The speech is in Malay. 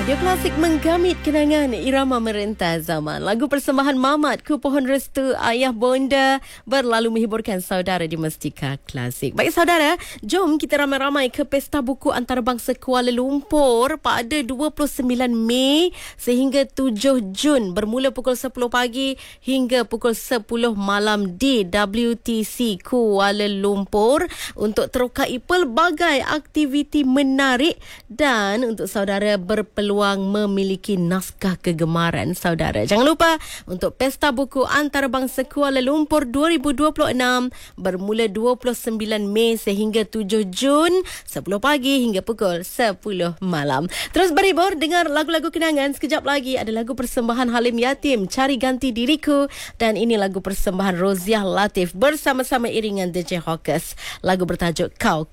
Radio Klasik menggamit kenangan irama merentas zaman. Lagu persembahan Mamat Ku Pohon Restu Ayah Bonda berlalu menghiburkan saudara di Mustika Klasik. Baik saudara, jom kita ramai-ramai ke Pesta Buku Antarabangsa Kuala Lumpur pada 29 Mei sehingga 7 Jun bermula pukul 10 pagi hingga pukul 10 malam di WTC Kuala Lumpur untuk terokai pelbagai aktiviti menarik dan untuk saudara berpeluang memiliki naskah kegemaran saudara. Jangan lupa untuk Pesta Buku Antarabangsa Kuala Lumpur 2026 bermula 29 Mei sehingga 7 Jun 10 pagi hingga pukul 10 malam. Terus berhibur dengar lagu-lagu kenangan. Sekejap lagi ada lagu persembahan Halim Yatim Cari Ganti Diriku dan ini lagu persembahan Roziah Latif bersama-sama iringan DJ Hawkers. Lagu bertajuk Kau